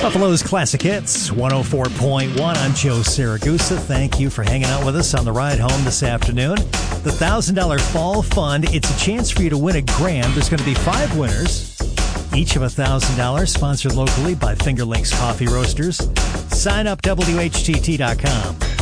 Buffalo's Classic Hits, 104.1. I'm Joe Saragusa. Thank you for hanging out with us on the ride home this afternoon. The $1,000 Fall Fund, it's a chance for you to win a grand. There's going to be 5 winners, each of $1,000, sponsored locally by Finger Lakes Coffee Roasters. Sign up, WHTT.com.